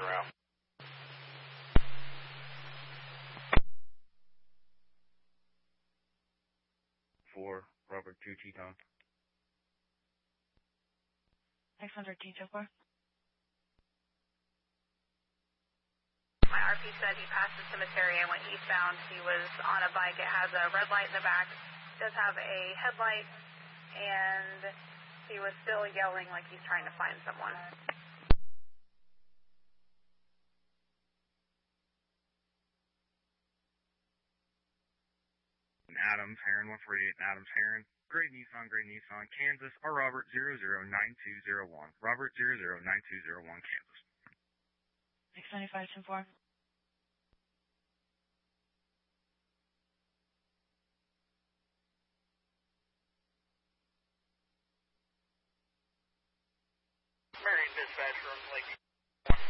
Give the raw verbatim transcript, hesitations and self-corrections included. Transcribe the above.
Around. Four, Robert two Teton. six hundred Teton four. My R P said he passed the cemetery and went eastbound. He was on a bike. It has a red light in the back. It does have a headlight, and he was still yelling like he's trying to find someone. Adams, Heron one forty-eight, Adams, Heron. Gray Nissan, Gray Nissan, Kansas, or Robert zero zero nine two zero one. Robert zero zero nine two zero one, Kansas. six ninety-five ten four. Marion Dispatch Room, Lake.